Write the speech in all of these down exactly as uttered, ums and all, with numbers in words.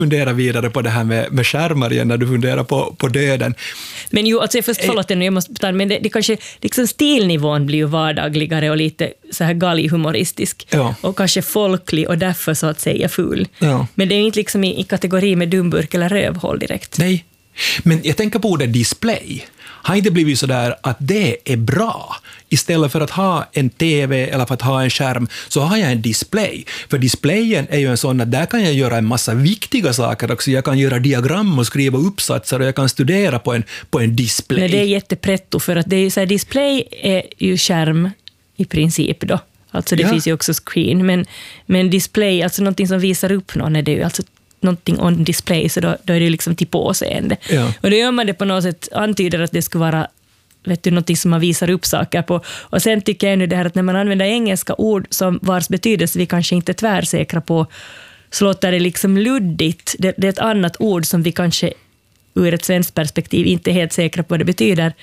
fundera vidare på det här med, med skärmar igen när du funderar på, på döden. Men ju, alltså först förlåt nu, jag måste ta, men det, det kanske, liksom stilnivån blir ju vardagligare och lite så här galghumoristisk ja. och kanske folklig och därför så att säga ful. Ja. Men det är inte liksom i, i kategori med dumburk eller rövhål direkt. Nej, men jag tänker på ordet display. Har inte blivit så där att det är bra? Istället för att ha en tv eller för att ha en skärm så har jag en display. För displayen är ju en sån att där kan jag göra en massa viktiga saker också. Jag kan göra diagram och skriva uppsatser och jag kan studera på en, på en display. Men det är jättepretto för att det är ju så här, display är ju skärm i princip då. Alltså det ja. finns ju också screen. Men, men display, alltså någonting som visar upp någon är det ju alltså någonting on display, så då, då är det liksom till påseende. Ja. Och då gör man det på något sätt, antyder att det skulle vara vet du, någonting som man visar upp saker på. Och sen tycker jag nu det här att när man använder engelska ord som vars betydelse vi kanske inte är tvärsäkra på, så låter det liksom luddigt. Det, det är ett annat ord som vi kanske ur ett svenskt perspektiv inte är helt säkra på vad det betyder.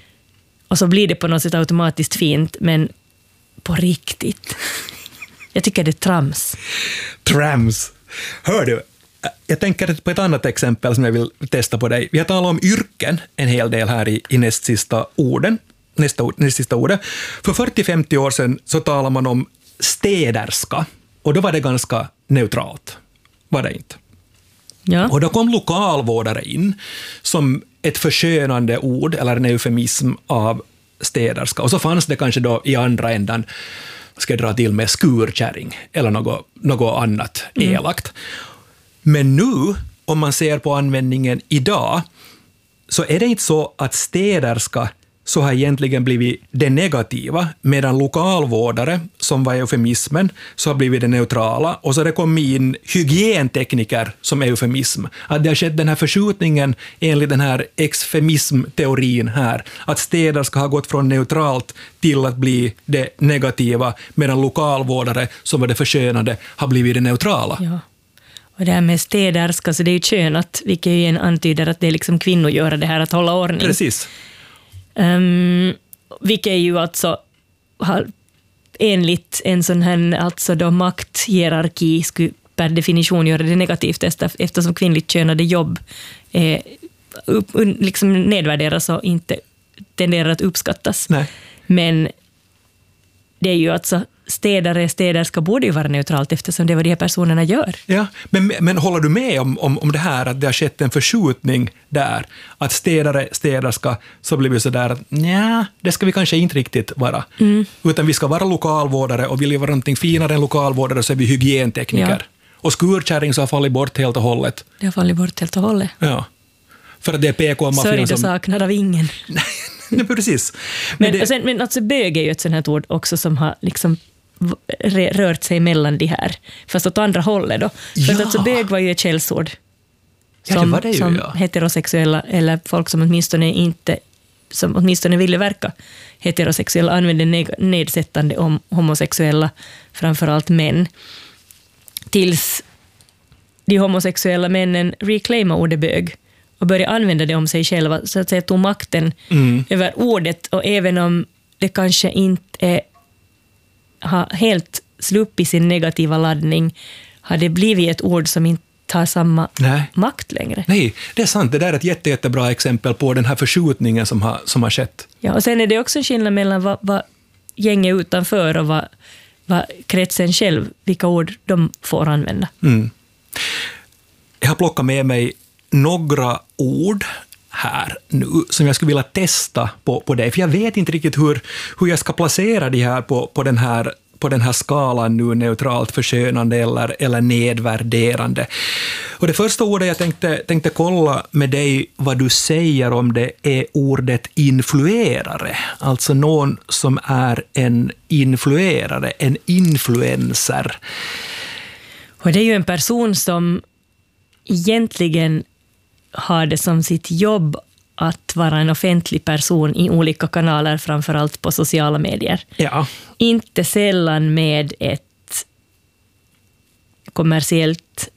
Och så blir det på något sätt automatiskt fint, men på riktigt. Jag tycker det är trams. Trams. Hör du, jag tänker på ett annat exempel som jag vill testa på dig. Vi har talat om yrken en hel del här i, i näst sista orden. Nästa, näst sista ordet. För fyrtio till femtio år sedan så talar man om städerska. Och då var det ganska neutralt. Var det inte? Ja. Och då kom lokalvårdare in som ett förskönande ord eller en eufemism av städerska. Och så fanns det kanske då i andra ändan, ska jag dra till med skurkärring eller något, något annat mm. elakt. Men nu, om man ser på användningen idag, så är det inte så att städerska så har egentligen blivit det negativa, medan lokalvårdare, som var eufemismen, så har blivit det neutrala. Och så har det kommit in hygientekniker som eufemism. Att det har skett den här förskjutningen enligt den här exfemism-teorin här. Att städerska har gått från neutralt till att bli det negativa, medan lokalvårdare, som var det förskönande, har blivit det neutrala. Ja. Och det här med städerska, så det är ju könat, vilket ju en antyder att det är liksom kvinnor gör det här att hålla ordning. Precis. Um, vilket är ju alltså har, enligt en sån här alltså då makthierarki skulle per definition göra det negativt, eftersom kvinnligt könade jobb eh, upp, liksom nedvärderas och inte tenderar att uppskattas. Nej. Men det är ju alltså städare, städerska borde ju vara neutralt eftersom det är vad de här personerna gör. Ja, men, men håller du med om, om, om det här att det har skett en förskjutning där? Att städare, städerska så blir vi så där att nja, det ska vi kanske inte riktigt vara. Mm. Utan vi ska vara lokalvårdare och vill vi vara någonting finare än lokalvårdare så är vi hygientekniker. Ja. Och skurkärring så har fallit bort helt och hållet. Det har fallit bort helt och hållet. Ja. För att det är P K-maffian som... Sörjd och saknad av ingen. Nej, precis. Men, men, det... sen, men alltså bög är ju ett sånt här ord också som har liksom rört sig mellan de här. Fast åt andra hållet då. Ja. För att alltså bög var ju ett källsord. Ja, som, det var det ju, som ja. heterosexuella eller folk som åtminstone inte som åtminstone ville verka heterosexuella använde neg- nedsättande om homosexuella, framförallt män. Tills de homosexuella männen reclaimade ordet bög och började använda det om sig själva, så att säga tog makten mm. över ordet, och även om det kanske inte är, har helt sluppit sin negativa laddning, har det blivit ett ord som inte har samma Nej. makt längre. Nej, det är sant. Det där är ett jätte, jättebra exempel på den här förskjutningen som har, som har skett. Ja, och sen är det också en skillnad mellan vad, vad gänget utanför och vad, vad kretsen själv, vilka ord de får använda. Mm. Jag har plockat med mig några ord här nu som jag skulle vilja testa på, på dig. För jag vet inte riktigt hur, hur jag ska placera de här på, på, den här på den här skalan nu, neutralt, förskönande eller, eller nedvärderande. Och det första ordet jag tänkte, tänkte kolla med dig vad du säger om det är ordet influerare. Alltså någon som är en influerare, en influencer. Och det är ju en person som egentligen har det som sitt jobb att vara en offentlig person i olika kanaler, framförallt på sociala medier. Ja. Inte sällan med ett kommersiellt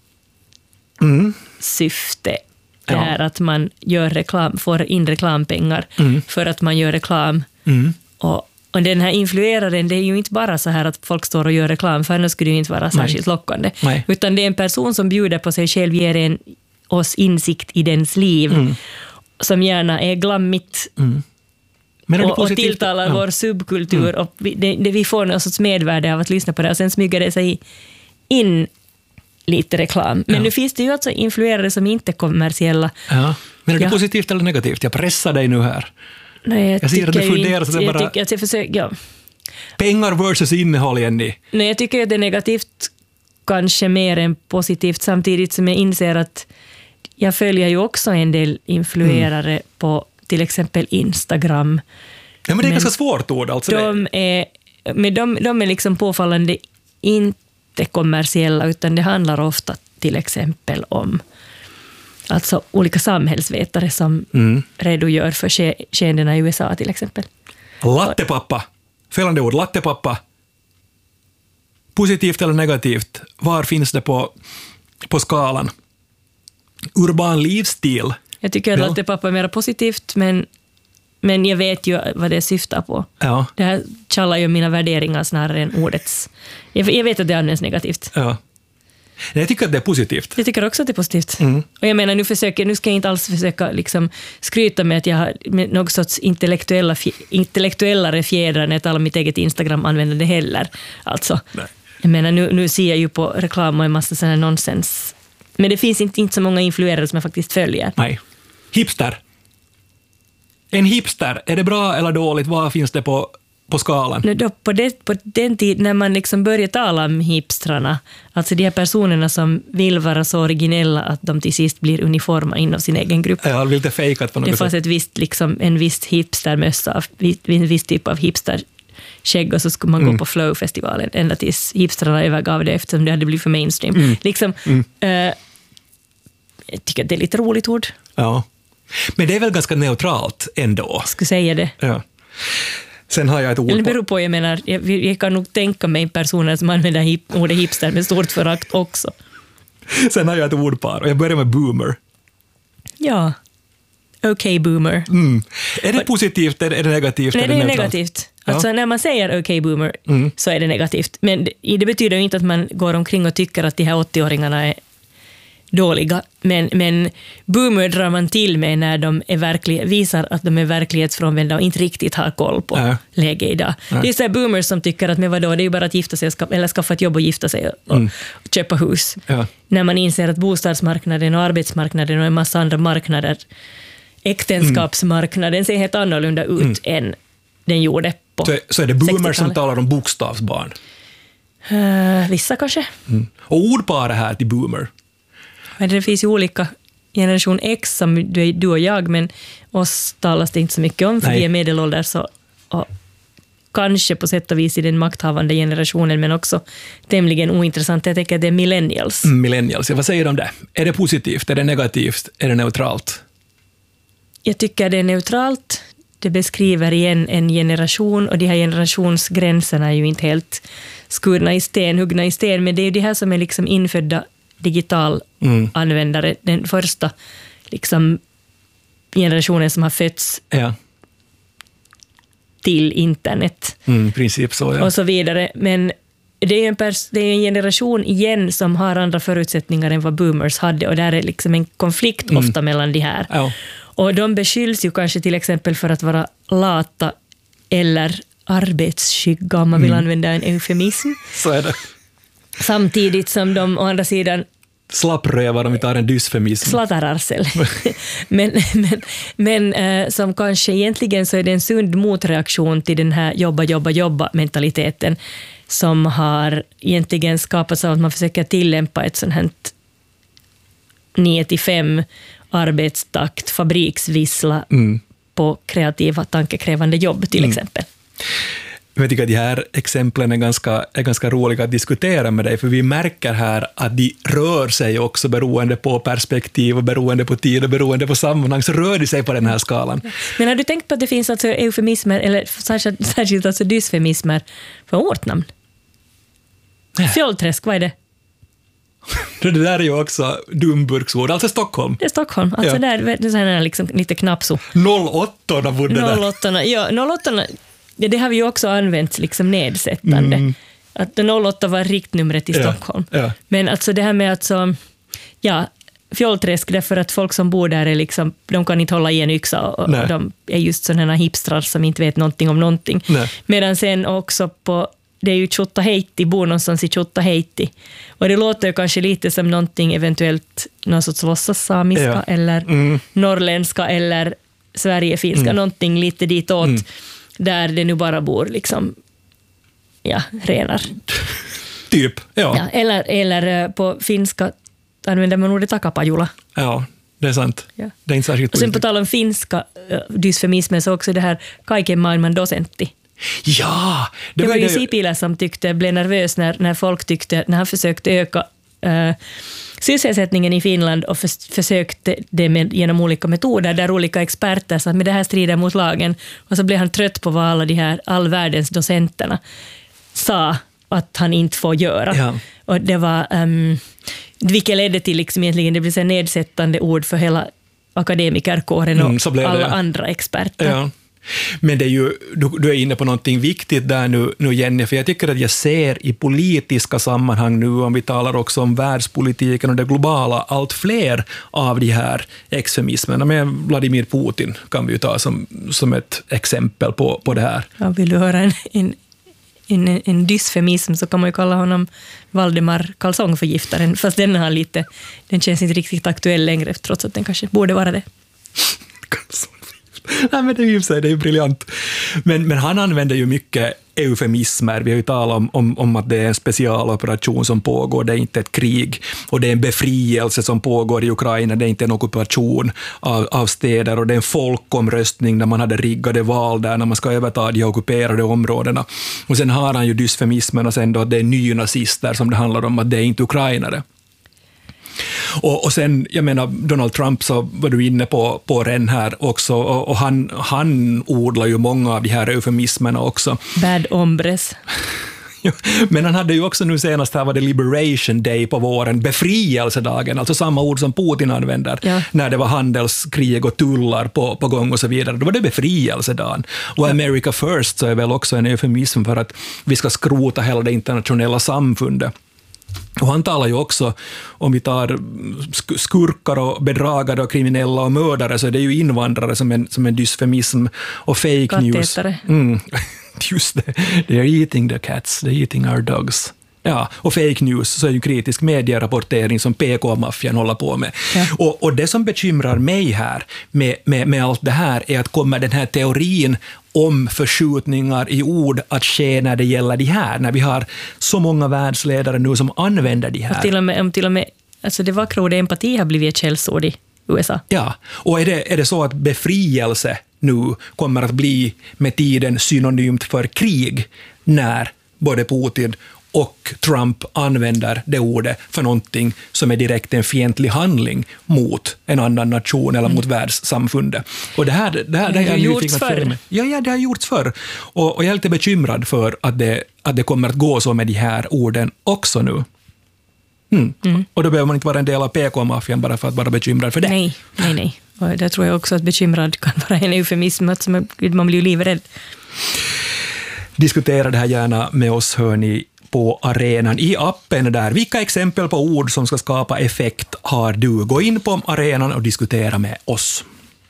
mm. syfte. Det ja. här att man gör reklam, får in reklampengar mm. för att man gör reklam. Mm. Och Och den här influeraren, det är ju inte bara så här att folk står och gör reklam, för annars skulle det ju inte vara särskilt Nej. lockande. Nej. Utan det är en person som bjuder på sig själv, ger en, oss insikt i dens liv, Mm. som gärna är glammigt Mm. Men är det och, och positivt? tilltalar Ja. vår subkultur. Och vi, det, det, vi får någon sorts medvärde av att lyssna på det, och sen smyger det sig in lite reklam. Men Ja. nu finns det ju alltså influerare som inte är kommersiella. Ja. Men är det Ja. positivt eller negativt? Jag pressar dig nu här. Nej, jag, Jag ser att tycker du ju funderar inte, så det jag bara- tycker att jag försöker, ja. Pengar versus innehåll, Jenny. Nej, jag tycker att det är negativt kanske mer än positivt, samtidigt som jag inser att jag följer ju också en del influerare Mm. på till exempel Instagram. Ja, men det är Men ganska svårt ord. Alltså det. De är, men de, de är liksom påfallande inte kommersiella, utan det handlar ofta till exempel om alltså olika samhällsvetare som Mm. redogör för ske, skeendena i U S A till exempel. Lattepappa. Fällande ord. Lattepappa. Positivt eller negativt? Var finns det på, på skalan? Urban livsstil. Jag tycker att Ja. lattepappa är mer positivt, men, men jag vet ju vad det syftar på. Ja. Det här kallar ju mina värderingar snarare än ordets. Jag, jag vet att det används negativt. ja. Nej, jag tycker att det är positivt. Jag tycker också att det är positivt. Mm. Och jag menar, nu, försöker, nu ska jag inte alls försöka liksom skryta med att jag har med någon sorts intellektuella, fj- intellektuellare fjädrar när jag talar om mitt eget Instagram-användande heller. Alltså, Nej. jag menar, nu, nu ser jag ju på reklam och en massa sån här nonsens. Men det finns inte, inte så många influerare som jag faktiskt följer. Nej. Hipster. En hipster, är det bra eller dåligt? Vad finns det på, på skalan? Nu då, på, det, på den tid när man liksom börjar tala om hipstrarna, alltså de här personerna som vill vara så originella att de till sist blir uniforma inom sin egen grupp. Jag har lite fejkat på något Det fanns sätt. ett visst, liksom, en viss hipstermössa, en viss typ av hipsterskägg, och så skulle man Mm. gå på Flow-festivalen ända tills hipstrarna övergav det eftersom det hade blivit för mainstream. Mm. Liksom, Mm. eh, jag tycker att det är lite roligt ord, Ja. Men det är väl ganska neutralt ändå. jag skulle säga det. Ja. Sen har jag ett ord Eller på... beror på, jag menar, jag, jag kan nog tänka mig personer som använder hip, ordet hipster med stort förakt också. Sen har jag ett ordpar och jag börjar med boomer. Ja, okej okay, boomer. Mm. Är det positivt, är det negativt? Nej, det är neutralt? negativt. Ja. Alltså när man säger okej okay, boomer, Mm. så är det negativt. Men det, det betyder ju inte att man går omkring och tycker att de här åttio-åringarna är dåliga. Men, men boomer drar man till med när de är verklig, visar att de är verklighetsfrånvända och inte riktigt har koll på Ja. läget idag. Ja. Det är så här boomers som tycker att men vadå, det är ju bara att gifta sig och ska, eller skaffa ett jobb och gifta sig och, Mm. och köpa hus. Ja. När man inser att bostadsmarknaden och arbetsmarknaden och en massa andra marknader, äktenskapsmarknaden, ser helt annorlunda ut Mm. än den gjorde på Så, så är det boomers som sextiotalet. talar om bokstavsbarn. Uh, vissa kanske. Mm. Och ordparet här till boomer. Men det finns ju olika. Generation X som du, du och jag, men oss talas det inte så mycket om, för Nej. vi är medelålders så, och kanske på sätt och vis i den makthavande generationen, men också tämligen ointressant. Jag tänker att det är millennials. Mm, millennials, ja, vad säger de om det? Är det positivt, är det negativt, är det neutralt? Jag tycker det är neutralt. Det beskriver igen en generation, och de här generationsgränserna är ju inte helt skurna i sten, huggna i sten, men det är ju det här som är liksom infödda digitalanvändare, mm. den första liksom generationen som har fötts Ja, till internet mm, i princip så. Ja. och så vidare. Men det är, en pers- det är en generation igen som har andra förutsättningar än vad boomers hade, och där är liksom en konflikt Mm. ofta mellan de här. Ja. Och de beskylls ju kanske till exempel för att vara lata eller arbetsskygga, om man vill Mm. använda en eufemism. Så är det. Samtidigt som de å andra sidan Slapprövar om vi tar en dysfemism. slattararsel. men men, men eh, som kanske egentligen så är det en sund motreaktion till den här jobba, jobba, jobba mentaliteten som har egentligen skapats av att man försöker tillämpa ett sånt här nio till fem arbetstakt, fabriksvissla Mm. på kreativa, tankekrävande jobb till Mm. exempel. Jag tycker att de här exemplen är ganska, är ganska roliga att diskutera med dig, för vi märker här att de rör sig också beroende på perspektiv och beroende på tid och beroende på sammanhang, så rör de sig på den här skalan. Men har du tänkt på att det finns alltså eufemismer, eller särskilt, särskilt alltså dysfemismer för ortnamn? Nej. Fjollträsk, vad är det? Det där är ju också dumburksord, alltså Stockholm. Det är Stockholm. Alltså Ja. där, det är så här liksom lite knappso. noll åtta bodde där. noll åtta, ja, noll åtta Ja, det har vi ju också använt liksom nedsättande. Mm. Att noll åtta var riktnumret i ja, Stockholm. Ja. Men alltså det här med att så, ja, Fjollträsk, därför att folk som bor där är liksom, de kan inte hålla i en yxa och, och de är just sådana hipstrar som inte vet någonting om någonting. Nej. Medan sen också på, det är ju Tjottaheiti, bor någonstans i Tjottaheiti. Och det låter ju kanske lite som någonting eventuellt, någon sorts låtsassamiska ja. eller mm. norrländska eller sverigefinska, mm. någonting lite ditåt, mm. där det nu bara bor liksom, ja, renar. Typ, ja. ja eller, eller på finska använder man ordet takapajula. Ja, det är sant. Ja. Det är inte särskilt och sen på tal om finska dysfemismen så också det här kaiken maailman dosentti. Ja! Det, det var ju Sipilä som tyckte, blev nervös när, när folk tyckte, när han försökte öka äh, sysselsättningen i Finland och för, försökte det med, genom olika metoder där olika experter sa att med det här strider mot lagen. Och så blev han trött på vad alla de här all världens docenterna sa att han inte får göra. Ja. Och det var, um, vilket ledde till liksom egentligen det blir så nedsättande ord för hela akademikerkåren och mm, alla det. andra experter. Ja. Men det är ju, du, du är inne på någonting viktigt där nu, nu Jenny, för jag tycker att jag ser i politiska sammanhang nu, om vi talar också om världspolitiken och det globala, allt fler av de här extremismerna. Men Vladimir Putin kan vi ju ta som, som ett exempel på, på det här. Ja, vill du höra en, en, en, en dysfemism så kan man ju kalla honom Valdemar kalsongförgiftaren, fast den har lite, den känns inte riktigt aktuell längre, trots att den kanske borde vara det. Nej, men det är ju, det är ju briljant. Men, men han använder ju mycket eufemismer. Vi har ju talat om, om, om att det är en specialoperation som pågår, det är inte ett krig. Och det är en befrielse som pågår i Ukraina, det är inte en ockupation av, av städer. Och det är en folkomröstning när man hade riggade val där, när man ska överta de ockuperade områdena. Och sen har han ju dysfemismen och sen då att det är nynazister som det handlar om, att det är inte ukrainare. Och, och sen, jag menar, Donald Trump så var du inne på, på den här också, och, och han, han odlar ju många av de här eufemismerna också. Bad hombres. Men han hade ju också nu senast här var det Liberation Day på våren, befrielsedagen, alltså samma ord som Putin använder, ja. när det var handelskrig och tullar på, på gång och så vidare. Då var det befrielsedagen. Och ja. America First så är väl också en eufemism för att vi ska skrota hela det internationella samfundet. Och han talar ju också, om vi tar skurkar och bedragare och kriminella och mördare, så är det ju invandrare som en, som en dysfemism och fake Kattetare. news. Mm, just det, they are eating the cats, they are eating our dogs. Ja, och fake news så är ju kritisk medierapportering som P K-maffian håller på med. Ja. Och, och det som bekymrar mig här med, med, med allt det här är att kommer den här teorin om förskjutningar i ord att ske när det gäller de här, när vi har så många världsledare nu som använder de här. Och till och med, om till och med alltså det vackra ordet empati har blivit ett källsord i U S A. Ja, och är det, är det så att befrielse nu kommer att bli med tiden synonymt för krig när både Putin och Trump använder det ordet för någonting som är direkt en fientlig handling mot en annan nation eller mm. mot världssamfundet. Och det här, det här, det har gjorts förr. Ja, ja, det har gjorts förr. Och, och jag är lite bekymrad för att det, att det kommer att gå så med de här orden också nu. Mm. Mm. Och då behöver man inte vara en del av P K-maffian bara för att vara bekymrad för det. Nej, nej, nej. Och där tror jag också att bekymrad kan vara en eufemism, att man blir ju livrädd. Diskutera det här gärna med oss, hör ni, på arenan i appen där. Vilka exempel på ord som ska skapa effekt har du? Gå in på arenan och diskutera med oss.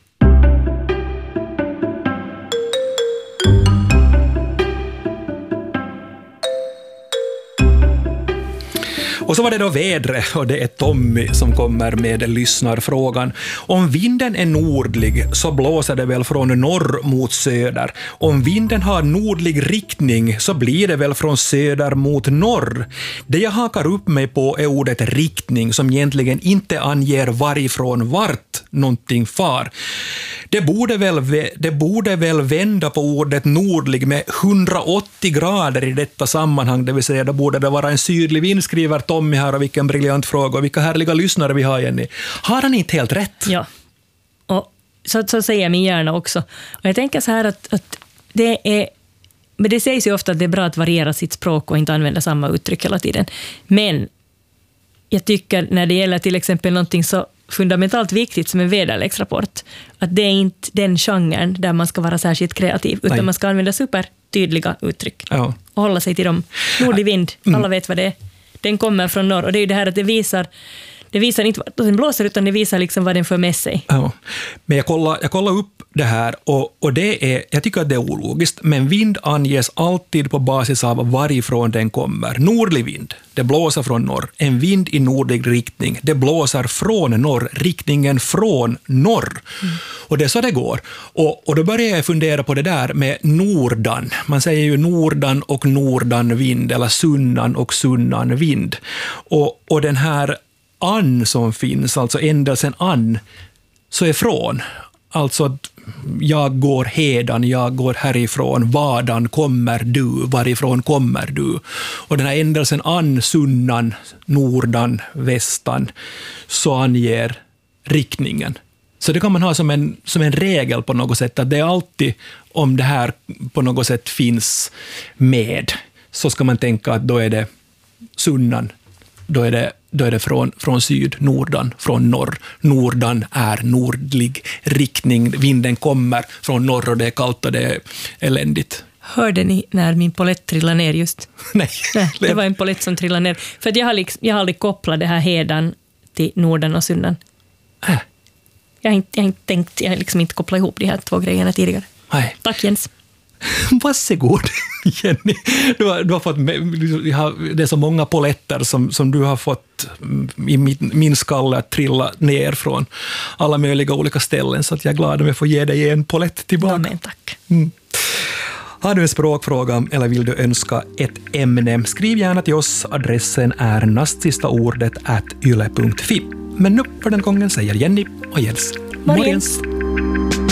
Och så var det då vädret, och det är Tommy som kommer med lyssnarfrågan. Om vinden är nordlig så blåser det väl från norr mot söder. Om vinden har nordlig riktning så blir det väl från söder mot norr. Det jag hakar upp mig på är ordet riktning som egentligen inte anger varifrån vart någonting far. Det borde väl, det borde väl vända på ordet nordlig med hundraåttio grader i detta sammanhang, det vill säga då borde det vara en sydlig vind, skriver Tommy här, och vilken briljant fråga och vilka härliga lyssnare vi har, Jenny. Har han inte helt rätt? Ja, och så, så säger min hjärna också. Och jag tänker så här att, att det är, men det sägs ju ofta att det är bra att variera sitt språk och inte använda samma uttryck hela tiden. Men jag tycker när det gäller till exempel någonting så fundamentalt viktigt som en väderleksrapport. Att det är inte den genren där man ska vara särskilt kreativ, utan Nej. man ska använda supertydliga uttryck ja. och hålla sig till dem. Nordlig vind, alla mm. vet vad det är. Den kommer från norr, och det är ju det här att det visar Det visar inte vad den blåser, utan det visar liksom vad den för med sig. Ja. Men jag kollar, jag kollar upp det här, och, och det är, jag tycker att det är ologiskt, men vind anges alltid på basis av varifrån den kommer. Nordlig vind, det blåser från norr. En vind i nordlig riktning, det blåser från norr, riktningen från norr. Mm. Och det är så det går. Och, och då börjar jag fundera på det där med nordan. Man säger ju nordan och nordan vind, eller sunnan och sunnan vind. Och, och den här an som finns, alltså ändelsen an, så är från. Alltså att jag går hedan, jag går härifrån, vadan kommer du, varifrån kommer du. Och den här ändelsen an, sunnan, nordan, västan, så anger riktningen. Så det kan man ha som en, som en regel på något sätt, att det är alltid, om det här på något sätt finns med, så ska man tänka att då är det sunnan, då är det Då är det från, från syd, nordan, från norr. Nordan är nordlig riktning. Vinden kommer från norr och det är kallt och det är eländigt. Hörde ni när min polett trillade ner just? Nej. Nej, det var en polett som trillade ner. För att jag har, liksom, jag har aldrig kopplat det här hedan till nordan och sundan. Äh. Jag har inte, jag har inte tänkt, jag har liksom inte kopplat ihop de här två grejerna tidigare. Nej. Tack Jens. Varsågod, Jenny. Du har, du har fått, det är så många poletter som, som du har fått i min, min skalle att trilla ner från alla möjliga olika ställen, så att jag är glad om jag får ge dig en polett tillbaka. Ja, men tack. Mm. Har du en språkfråga eller vill du önska ett ämne, skriv gärna till oss. Adressen är nastsistaordet at yle punkt fi. Men nu för den gången säger Jenny och Jens morgens.